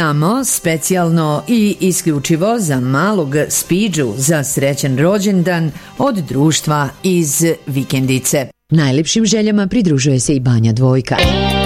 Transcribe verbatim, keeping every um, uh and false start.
Samo specijalno i isključivo za malog Spiđu za srećan rođendan od društva iz Vikendice. Najlepšim željama pridružuje se i Banja Dvojka.